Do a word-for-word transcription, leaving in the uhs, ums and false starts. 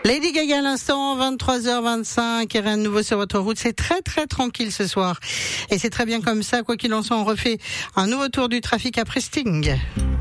Lady Gaga à l'instant, vingt-trois heures vingt-cinq, et rien de nouveau sur votre route. C'est très très tranquille ce soir. Et c'est très bien comme ça, quoi qu'il en soit, on refait un nouveau tour du trafic après Sting.